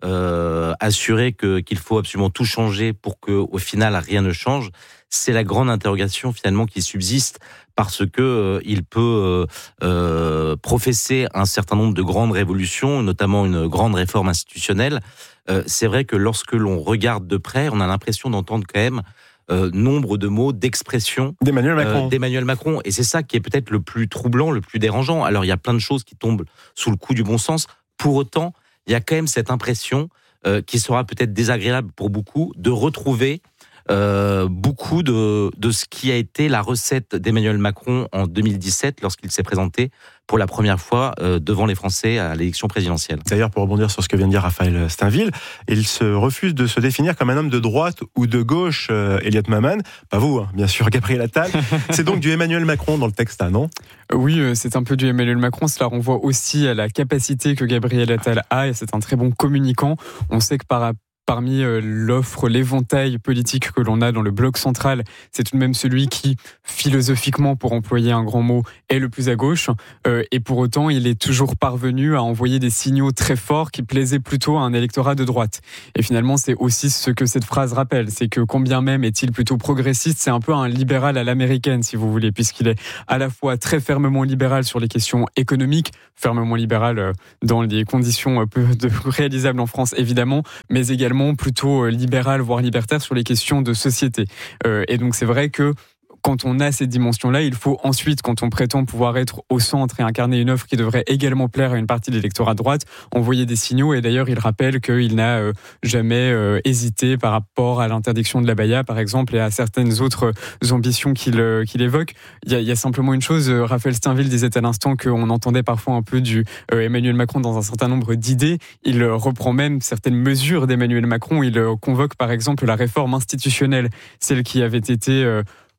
euh, assurer que, qu'il faut absolument tout changer pour qu'au final rien ne change? C'est la grande interrogation finalement qui subsiste, parce que euh, il peut euh, euh, professer un certain nombre de grandes révolutions, notamment une grande réforme institutionnelle. Euh, c'est vrai que lorsque l'on regarde de près, on a l'impression d'entendre quand même euh, nombre de mots, d'expressions d'Emmanuel Macron. Euh, d'Emmanuel Macron. Et c'est ça qui est peut-être le plus troublant, le plus dérangeant. Alors il y a plein de choses qui tombent sous le coup du bon sens. Pour autant, il y a quand même cette impression euh, qui sera peut-être désagréable pour beaucoup, de retrouver Euh, beaucoup de, de ce qui a été la recette d'Emmanuel Macron en deux mille dix-sept lorsqu'il s'est présenté pour la première fois euh, devant les Français à l'élection présidentielle. D'ailleurs, pour rebondir sur ce que vient de dire Raphaël Steinville, il se refuse de se définir comme un homme de droite ou de gauche, euh, Elliot Maman. Pas vous, hein, bien sûr, Gabriel Attal. C'est donc du Emmanuel Macron dans le texte, hein, non ? Oui, c'est un peu du Emmanuel Macron. Cela renvoie aussi à la capacité que Gabriel Attal a, et c'est un très bon communicant. On sait que par Parmi l'offre, l'éventail politique que l'on a dans le bloc central, c'est tout de même celui qui, philosophiquement, pour employer un grand mot, est le plus à gauche. Euh, et pour autant, il est toujours parvenu à envoyer des signaux très forts qui plaisaient plutôt à un électorat de droite. Et finalement, c'est aussi ce que cette phrase rappelle. C'est que combien même est-il plutôt progressiste, c'est un peu un libéral à l'américaine, si vous voulez, puisqu'il est à la fois très fermement libéral sur les questions économiques, fermement libéral dans les conditions peu réalisables en France, évidemment, mais également plutôt libéral, voire libertaire sur les questions de société. Euh, et donc c'est vrai que quand on a ces dimensions-là, il faut ensuite, quand on prétend pouvoir être au centre et incarner une offre qui devrait également plaire à une partie de l'électorat de droite, envoyer des signaux. Et d'ailleurs, il rappelle qu'il n'a euh, jamais euh, hésité par rapport à l'interdiction de l'abaya, par exemple, et à certaines autres ambitions qu'il, euh, qu'il évoque. Il y, a, il y a simplement une chose, euh, Raphaël Steinville disait à l'instant qu'on entendait parfois un peu du euh, Emmanuel Macron dans un certain nombre d'idées. Il euh, reprend même certaines mesures d'Emmanuel Macron. Il euh, convoque par exemple la réforme institutionnelle, celle qui avait été... Euh,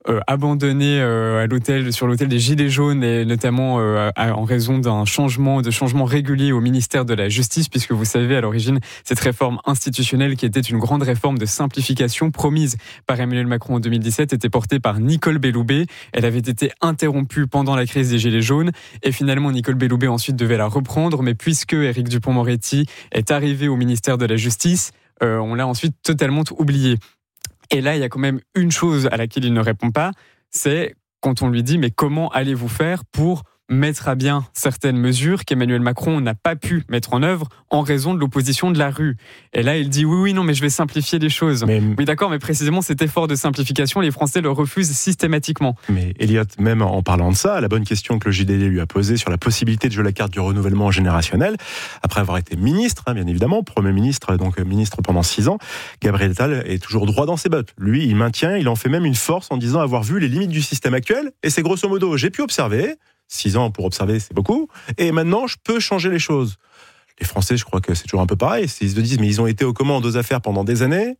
euh, abandonné euh, à l'hôtel, sur l'hôtel des Gilets jaunes, et notamment euh, à, en raison d'un changement, de changement régulier au ministère de la Justice, puisque vous savez, à l'origine, cette réforme institutionnelle, qui était une grande réforme de simplification promise par Emmanuel Macron en deux mille dix-sept, était portée par Nicole Belloubet. Elle avait été interrompue pendant la crise des Gilets jaunes, et finalement, Nicole Belloubet ensuite devait la reprendre, mais puisque Éric Dupond-Moretti est arrivé au ministère de la Justice, euh, on l'a ensuite totalement oublié. Et là, il y a quand même une chose à laquelle il ne répond pas, c'est quand on lui dit « mais comment allez-vous faire pour mettre à bien certaines mesures qu'Emmanuel Macron n'a pas pu mettre en œuvre en raison de l'opposition de la rue ?» Et là, il dit « oui, oui, non, mais je vais simplifier les choses. Mais... » Oui, d'accord, mais précisément, cet effort de simplification, les Français le refusent systématiquement. Mais Elliot, même en parlant de ça, la bonne question que le J D D lui a posée sur la possibilité de jouer la carte du renouvellement générationnel, après avoir été ministre, hein, bien évidemment, Premier ministre, donc ministre pendant six ans, Gabriel Attal est toujours droit dans ses bottes. Lui, il maintient, il en fait même une force en disant avoir vu les limites du système actuel, et c'est grosso modo, j'ai pu observer, six ans pour observer, c'est beaucoup. Et maintenant, je peux changer les choses. Les Français, je crois que c'est toujours un peu pareil. Ils se disent, mais ils ont été aux commandes aux affaires pendant des années.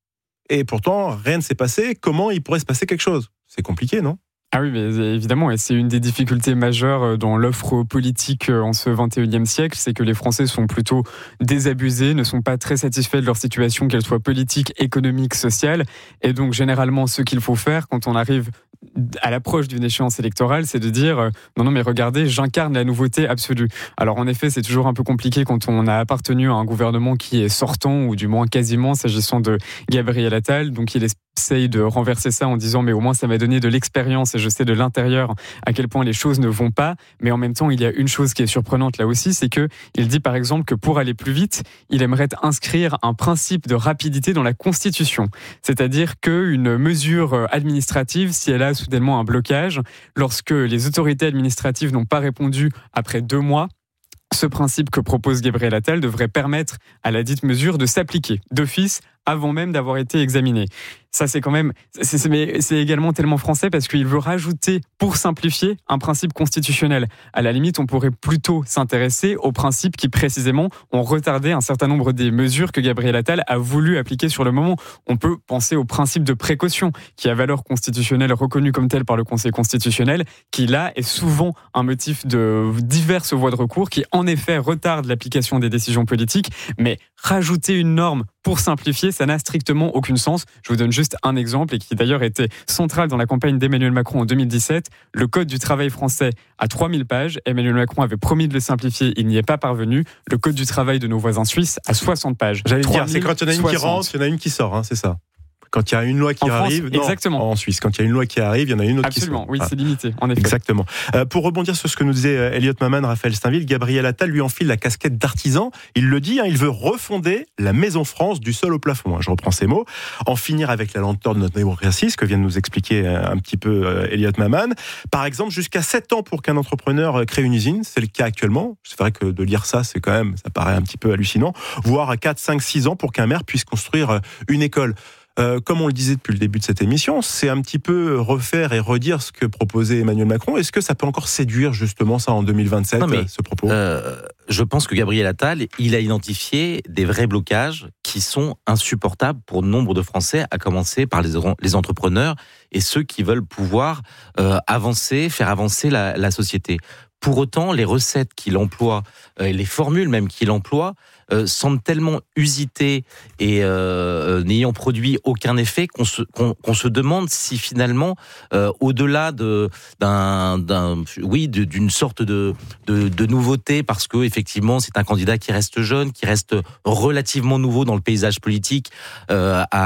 Et pourtant, rien ne s'est passé. Comment il pourrait se passer quelque chose ? C'est compliqué, non ? Ah oui, mais évidemment, et c'est une des difficultés majeures dans l'offre politique en ce vingt et unième siècle, c'est que les Français sont plutôt désabusés, ne sont pas très satisfaits de leur situation, qu'elle soit politique, économique, sociale. Et donc, généralement, ce qu'il faut faire quand on arrive à l'approche d'une échéance électorale, c'est de dire euh, non, non, mais regardez, j'incarne la nouveauté absolue. Alors, en effet, c'est toujours un peu compliqué quand on a appartenu à un gouvernement qui est sortant, ou du moins quasiment, s'agissant de Gabriel Attal. Donc, il essaye de renverser ça en disant mais au moins, ça m'a donné de l'expérience et je sais de l'intérieur à quel point les choses ne vont pas. Mais en même temps, il y a une chose qui est surprenante là aussi, c'est que il dit par exemple que pour aller plus vite, il aimerait inscrire un principe de rapidité dans la Constitution. C'est-à-dire qu'une mesure administrative, si elle a soudainement un blocage, lorsque les autorités administratives n'ont pas répondu après deux mois, ce principe que propose Gabriel Attal devrait permettre à la dite mesure de s'appliquer d'office avant même d'avoir été examinée. Ça, c'est quand même, c'est, c'est, mais c'est également tellement français parce qu'il veut rajouter, pour simplifier, un principe constitutionnel. À la limite, on pourrait plutôt s'intéresser aux principes qui, précisément, ont retardé un certain nombre des mesures que Gabriel Attal a voulu appliquer sur le moment. On peut penser au principe de précaution, qui a valeur constitutionnelle reconnue comme tel par le Conseil constitutionnel, qui là est souvent un motif de diverses voies de recours, qui en effet retardent l'application des décisions politiques, mais rajouter une norme pour simplifier, ça n'a strictement aucun sens. Je vous donne juste un exemple, et qui d'ailleurs était central dans la campagne d'Emmanuel Macron en deux mille dix-sept. Le Code du travail français a trois mille pages. Emmanuel Macron avait promis de le simplifier, il n'y est pas parvenu. Le Code du travail de nos voisins suisses a soixante pages. J'allais dire, c'est quand il y en a une qui rentre, il y en a une qui sort, hein, c'est ça. Quand il y a une loi qui en arrive, France, non, exactement. En Suisse, quand il y a une loi qui arrive, il y en a une autre Absolument, qui sort. oui, c'est limité, en effet. Exactement. Euh, pour rebondir sur ce que nous disait euh, Elliot Maman, Raphaël Steinville, Gabriel Attal lui enfile la casquette d'artisan. Il le dit, hein, il veut refonder la Maison France du sol au plafond. Hein, je reprends ces mots. En finir avec la lenteur de notre démocratie, ce que vient de nous expliquer euh, un petit peu euh, Elliot Maman. Par exemple, jusqu'à sept ans pour qu'un entrepreneur euh, crée une usine, c'est le cas actuellement. C'est vrai que de lire ça, c'est quand même, ça paraît un petit peu hallucinant. Voire à quatre, cinq, six ans pour qu'un maire puisse construire euh, une école. Euh, comme on le disait depuis le début de cette émission, c'est un petit peu refaire et redire ce que proposait Emmanuel Macron. Est-ce que ça peut encore séduire justement ça en deux mille vingt-sept, non mais, ce propos euh, Je pense que Gabriel Attal, il a identifié des vrais blocages qui sont insupportables pour nombre de Français, à commencer par les, les entrepreneurs et ceux qui veulent pouvoir euh, avancer, faire avancer la, la société. Pour autant, les recettes qu'il emploie, euh, les formules même qu'il emploie, Euh, semble tellement usité et euh, n'ayant produit aucun effet qu'on se, qu'on, qu'on se demande si finalement, euh, au-delà de, d'un, d'un, oui, de, d'une sorte de, de, de nouveauté, parce que effectivement c'est un candidat qui reste jeune, qui reste relativement nouveau dans le paysage politique, euh, à,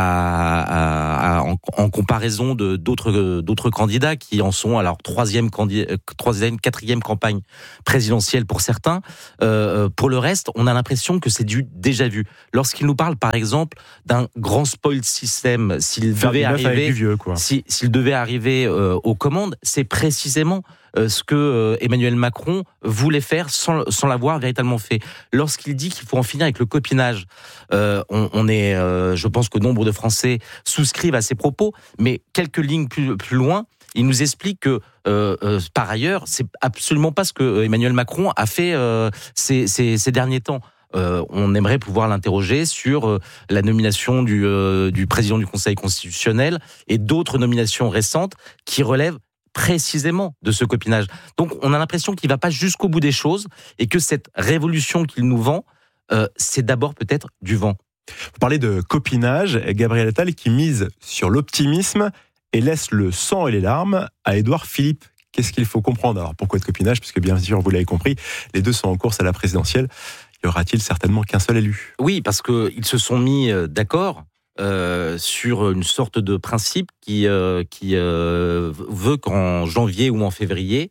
à, à, en, en comparaison de d'autres, d'autres candidats qui en sont à leur troisième, candi- troisième, quatrième campagne présidentielle pour certains. Euh, pour le reste, on a l'impression que c'est du déjà vu. Lorsqu'il nous parle, par exemple, d'un grand spoil system, s'il Faire devait arriver, du vieux, quoi. Si, s'il devait arriver euh, aux commandes, c'est précisément euh, ce que euh, Emmanuel Macron voulait faire sans, sans l'avoir véritablement fait. Lorsqu'il dit qu'il faut en finir avec le copinage, euh, on, on est, euh, je pense que nombre de Français souscrivent à ces propos, mais quelques lignes plus, plus loin, il nous explique que, euh, euh, par ailleurs, c'est absolument pas ce que Emmanuel Macron a fait euh, ces, ces, ces derniers temps. euh, on aimerait pouvoir l'interroger sur euh, la nomination du, euh, du président du Conseil constitutionnel et d'autres nominations récentes qui relèvent précisément de ce copinage. Donc on a l'impression qu'il ne va pas jusqu'au bout des choses et que cette révolution qu'il nous vend, euh, c'est d'abord peut-être du vent. Vous parlez de copinage, Gabriel Attal qui mise sur l'optimisme et laisse le sang et les larmes à Édouard Philippe. Qu'est-ce qu'il faut comprendre ? Alors pourquoi de copinage ? Puisque bien sûr, vous l'avez compris, les deux sont en course à la présidentielle. Y aura-t-il certainement qu'un seul élu ? Oui, parce qu'ils se sont mis d'accord euh, sur une sorte de principe qui, euh, qui euh, veut qu'en janvier ou en février,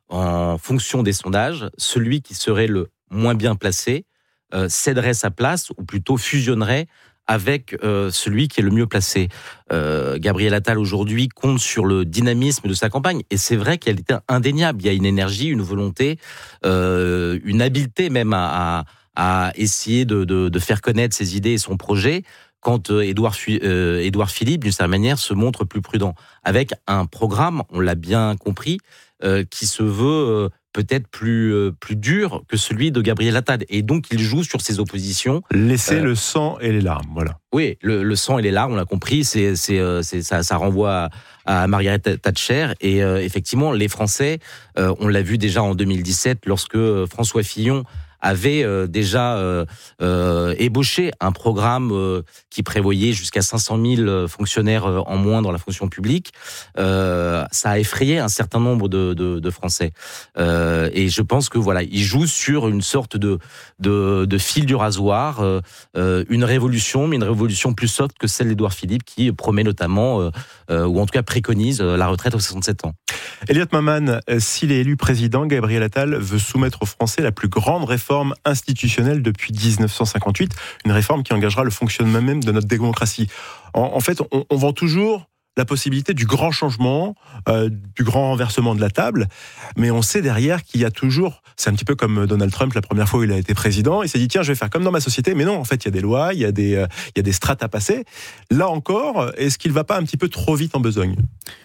en fonction des sondages, celui qui serait le moins bien placé euh, céderait sa place, ou plutôt fusionnerait avec euh, celui qui est le mieux placé. Euh, Gabriel Attal, aujourd'hui, compte sur le dynamisme de sa campagne. Et c'est vrai qu'elle était indéniable. Il y a une énergie, une volonté, euh, une habileté même à, à, à essayer de, de, de faire connaître ses idées et son projet, quand euh, Édouard, euh, Édouard Philippe, d'une certaine manière, se montre plus prudent. Avec un programme, on l'a bien compris, euh, qui se veut... Euh, peut-être plus, euh, plus dur que celui de Gabriel Attal. Et donc, il joue sur ses oppositions. Laisser euh, le sang et les larmes, voilà. Oui, le, le sang et les larmes, on l'a compris, c'est, c'est, euh, c'est, ça, ça renvoie à, à Margaret Thatcher. Et euh, effectivement, les Français, euh, on l'a vu déjà en deux mille dix-sept, lorsque François Fillon avait euh, déjà euh, euh, ébauché un programme euh, qui prévoyait jusqu'à cinq cent mille fonctionnaires en moins dans la fonction publique. Euh, ça a effrayé un certain nombre de, de, de Français. Euh, et je pense que voilà, il joue sur une sorte de, de, de fil du rasoir, euh, euh, une révolution, mais une révolution plus soft que celle d'Édouard Philippe, qui promet notamment, euh, euh, ou en tout cas préconise, euh, la retraite aux soixante-sept ans. Elliot Maman, s'il est élu président, Gabriel Attal veut soumettre aux Français la plus grande réforme institutionnelle depuis dix-neuf cent cinquante-huit, une réforme qui engagera le fonctionnement même de notre démocratie. En, en fait, on, on vend toujours la possibilité du grand changement, euh, du grand renversement de la table, mais on sait derrière qu'il y a toujours, c'est un petit peu comme Donald Trump la première fois où il a été président, il s'est dit tiens, je vais faire comme dans ma société, mais non, en fait il y a des lois, il y a des, euh, il y a des strates à passer. Là encore, est-ce qu'il ne va pas un petit peu trop vite en besogne ?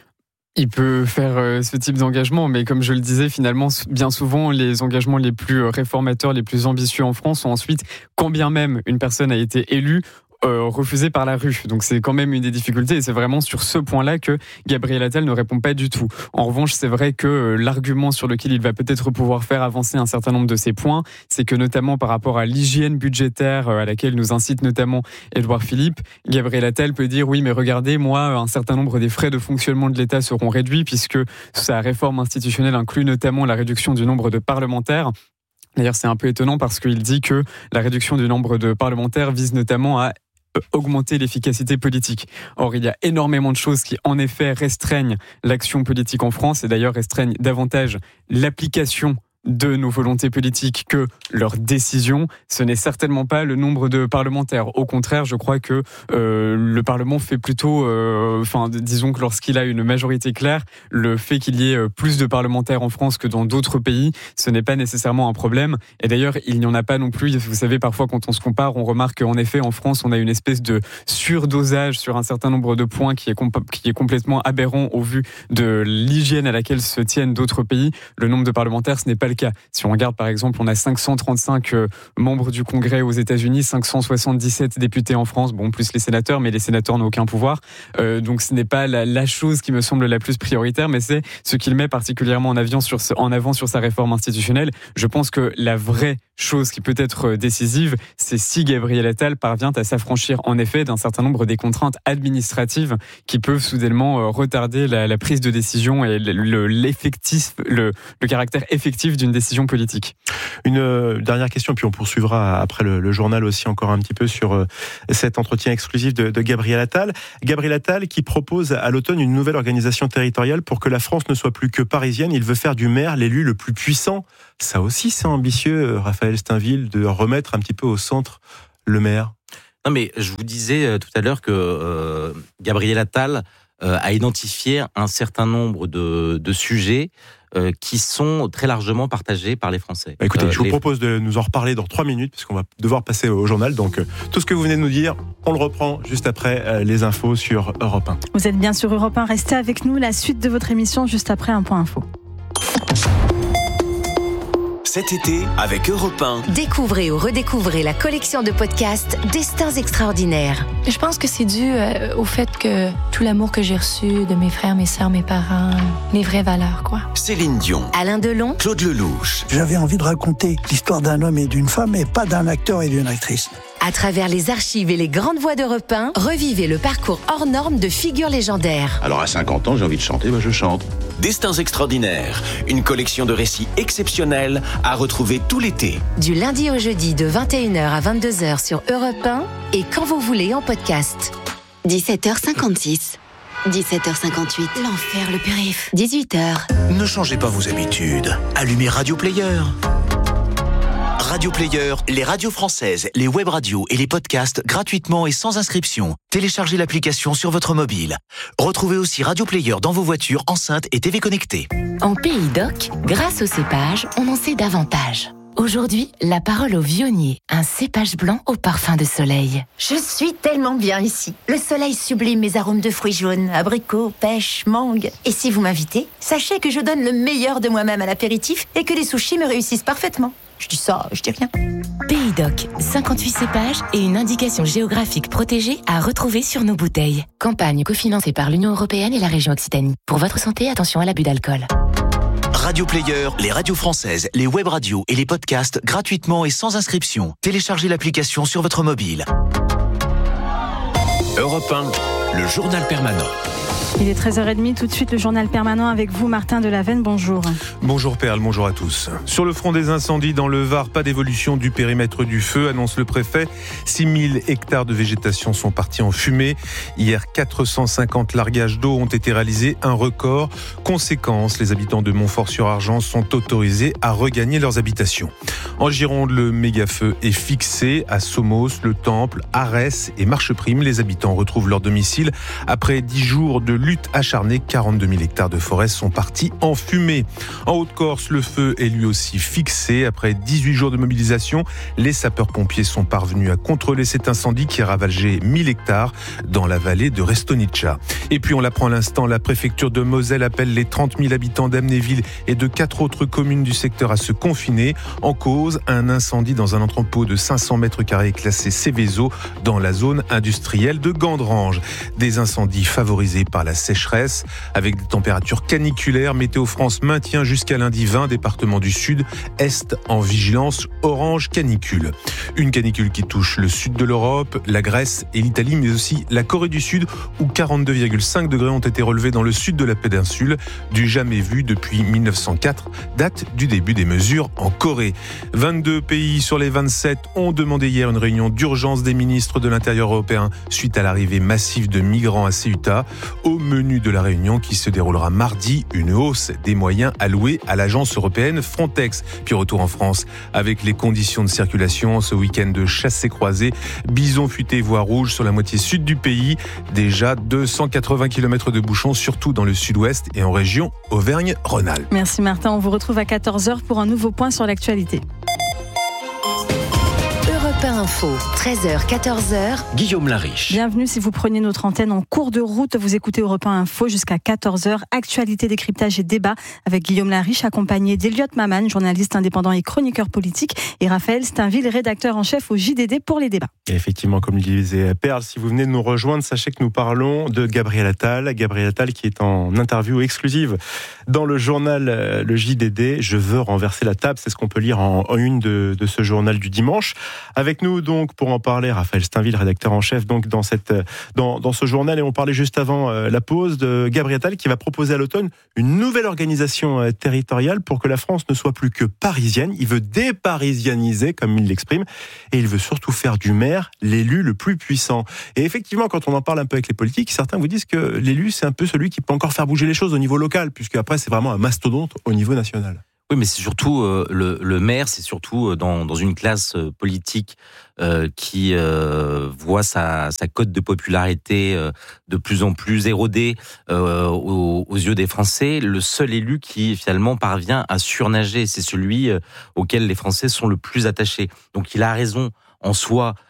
Il peut faire euh, ce type d'engagement, mais comme je le disais, finalement, bien souvent, les engagements les plus réformateurs, les plus ambitieux en France sont ensuite, quand bien même une personne a été élue, Euh, refusé par la rue. Donc c'est quand même une des difficultés et c'est vraiment sur ce point-là que Gabriel Attal ne répond pas du tout. En revanche, c'est vrai que euh, l'argument sur lequel il va peut-être pouvoir faire avancer un certain nombre de ses points, c'est que notamment par rapport à l'hygiène budgétaire euh, à laquelle nous incite notamment Édouard Philippe, Gabriel Attal peut dire oui mais regardez, moi un certain nombre des frais de fonctionnement de l'État seront réduits puisque sa réforme institutionnelle inclut notamment la réduction du nombre de parlementaires. D'ailleurs, c'est un peu étonnant parce qu'il dit que la réduction du nombre de parlementaires vise notamment à augmenter l'efficacité politique. Or, il y a énormément de choses qui, en effet, restreignent l'action politique en France et d'ailleurs restreignent davantage l'application de nos volontés politiques que leurs décisions. Ce n'est certainement pas le nombre de parlementaires. Au contraire, je crois que euh, le Parlement fait plutôt, euh, enfin, disons que lorsqu'il a une majorité claire, le fait qu'il y ait plus de parlementaires en France que dans d'autres pays, ce n'est pas nécessairement un problème. Et d'ailleurs, il n'y en a pas non plus. Vous savez, parfois, quand on se compare, on remarque qu'en effet, en France, on a une espèce de surdosage sur un certain nombre de points qui est, comp- qui est complètement aberrant au vu de l'hygiène à laquelle se tiennent d'autres pays. Le nombre de parlementaires, ce n'est pas le cas. Si on regarde par exemple, on a cinq cent trente-cinq euh, membres du Congrès aux États-Unis, cinq cent soixante-dix-sept députés en France, bon plus les sénateurs, mais les sénateurs n'ont aucun pouvoir. Euh, donc ce n'est pas la, la chose qui me semble la plus prioritaire, mais c'est ce qu'il met particulièrement en, avion sur, en avant sur sa réforme institutionnelle. Je pense que la vraie chose qui peut être décisive, c'est si Gabriel Attal parvient à s'affranchir en effet d'un certain nombre des contraintes administratives qui peuvent soudainement retarder la, la prise de décision et le, l'effectif, le, le caractère effectif d'une décision politique. Une euh, dernière question, puis on poursuivra après le, le journal aussi encore un petit peu sur euh, cet entretien exclusif de, de Gabriel Attal. Gabriel Attal qui propose à l'automne une nouvelle organisation territoriale pour que la France ne soit plus que parisienne. Il veut faire du maire l'élu le plus puissant. Ça aussi, c'est ambitieux, Raphaël Steinville, de remettre un petit peu au centre le maire. Non, mais je vous disais tout à l'heure que euh, Gabriel Attal euh, a identifié un certain nombre de, de sujets euh, qui sont très largement partagés par les Français. Bah écoutez, euh, je vous les... propose de nous en reparler dans trois minutes, puisqu'on va devoir passer au journal. Donc, euh, tout ce que vous venez de nous dire, on le reprend juste après euh, les infos sur Europe un. Vous êtes bien sur Europe un, restez avec nous. La suite de votre émission juste après un point info. Cet été, avec Europe un. Découvrez ou redécouvrez la collection de podcasts Destins extraordinaires. Je pense que c'est dû euh, au fait que tout l'amour que j'ai reçu de mes frères, mes sœurs, mes parents, les vraies valeurs, quoi. Céline Dion. Alain Delon. Claude Lelouch. J'avais envie de raconter l'histoire d'un homme et d'une femme, et pas d'un acteur et d'une actrice. À travers les archives et les grandes voix d'Europe un, revivez le parcours hors norme de figures légendaires. Alors à cinquante ans, j'ai envie de chanter, bah je chante. Destins extraordinaires, une collection de récits exceptionnels à retrouver tout l'été. Du lundi au jeudi de vingt et une heures à vingt-deux heures sur Europe un et quand vous voulez en podcast. dix-sept heures cinquante-six. dix-sept heures cinquante-huit. L'enfer, le périph'. dix-huit heures. Ne changez pas vos habitudes. Allumez Radio Player. Radio Player, les radios françaises, les web radios et les podcasts gratuitement et sans inscription. Téléchargez l'application sur votre mobile. Retrouvez aussi Radio Player dans vos voitures, enceintes et T V connectées. En Pays d'Oc, grâce au cépage, on en sait davantage. Aujourd'hui, la parole au vionnier, un cépage blanc au parfum de soleil. Je suis tellement bien ici. Le soleil sublime mes arômes de fruits jaunes, abricots, pêche, mangue. Et si vous m'invitez, sachez que je donne le meilleur de moi-même à l'apéritif et que les sushis me réussissent parfaitement. Je dis ça, je dis rien. Pays d'Oc, cinquante-huit cépages et une indication géographique protégée à retrouver sur nos bouteilles. Campagne cofinancée par l'Union européenne et la région Occitanie. Pour votre santé, attention à l'abus d'alcool. Radio Player, les radios françaises, les web radios et les podcasts gratuitement et sans inscription. Téléchargez l'application sur votre mobile. Europe un, le journal permanent. Il est treize heures trente, tout de suite le journal permanent avec vous, Martin Delaveine, bonjour. Bonjour Perle, bonjour à tous. Sur le front des incendies dans le Var, pas d'évolution du périmètre du feu, annonce le préfet. six mille hectares de végétation sont partis en fumée. Hier, quatre cent cinquante largages d'eau ont été réalisés, un record. Conséquence, les habitants de Montfort-sur-Argens sont autorisés à regagner leurs habitations. En Gironde, le méga-feu est fixé. À Somos, Le Temple, Arès et Marcheprime, les habitants retrouvent leur domicile. Après dix jours de lutte acharnée, quarante-deux mille hectares de forêt sont partis en fumée. En Haute-Corse, le feu est lui aussi fixé. Après dix-huit jours de mobilisation, les sapeurs-pompiers sont parvenus à contrôler cet incendie qui a ravagé mille hectares dans la vallée de Restonica. Et puis on l'apprend à l'instant, la préfecture de Moselle appelle les trente mille habitants d'Amnéville et de quatre autres communes du secteur à se confiner. En cause, un incendie dans un entrepôt de cinq cents mètres carrés classé Céveso dans la zone industrielle de Gandrange. Des incendies favorisés par la sécheresse avec des températures caniculaires. Météo France maintient jusqu'à lundi vingt départements du sud, est en vigilance orange canicule. Une canicule qui touche le sud de l'Europe, la Grèce et l'Italie, mais aussi la Corée du Sud où quarante-deux virgule cinq degrés ont été relevés dans le sud de la péninsule, du jamais vu depuis mille neuf cent quatre, date du début des mesures en Corée. vingt-deux pays sur les vingt-sept ont demandé hier une réunion d'urgence des ministres de l'Intérieur européens suite à l'arrivée massive de migrants à Ceuta. Au menu de la réunion qui se déroulera mardi, une hausse des moyens alloués à l'agence européenne Frontex. Puis retour en France avec les conditions de circulation ce week-end de chassé-croisé. Bison futé voie rouge sur la moitié sud du pays. Déjà deux cent quatre-vingts kilomètres de bouchons, surtout dans le sud-ouest et en région Auvergne-Rhône-Alpes. Merci Martin, on vous retrouve à quatorze heures pour un nouveau point sur l'actualité. Europe un Info, treize heures, quatorze heures. Guillaume Lariche. Bienvenue si vous prenez notre antenne en cours de route. Vous écoutez Europe un Info jusqu'à quatorze heures. Actualité, décryptage et débat avec Guillaume Lariche, accompagné d'Eliott Maman, journaliste indépendant et chroniqueur politique, et Raphaël Steinville, rédacteur en chef au J D D pour les débats. Et effectivement, comme le disait Perle, si vous venez de nous rejoindre, sachez que nous parlons de Gabriel Attal. Gabriel Attal qui est en interview exclusive dans le journal Le J D D. Je veux renverser la table, c'est ce qu'on peut lire en, en une de, de ce journal du dimanche. Avec nous donc pour en parler, Raphaël Steinville, rédacteur en chef donc dans cette dans, dans ce journal, et on parlait juste avant euh, la pause de Gabriel Attal qui va proposer à l'automne une nouvelle organisation euh, territoriale pour que la France ne soit plus que parisienne. Il veut déparisianiser, comme il l'exprime, et il veut surtout faire du maire l'élu le plus puissant. Et effectivement, quand on en parle un peu avec les politiques, certains vous disent que l'élu c'est un peu celui qui peut encore faire bouger les choses au niveau local, puisque après c'est vraiment un mastodonte au niveau national. Oui, mais c'est surtout euh, le, le maire, c'est surtout dans, dans une classe euh, politique euh, qui euh, voit sa, sa cote de popularité euh, de plus en plus érodée euh, aux, aux yeux des Français. Le seul élu qui finalement parvient à surnager, c'est celui euh, auquel les Français sont le plus attachés. Donc il a raison en soi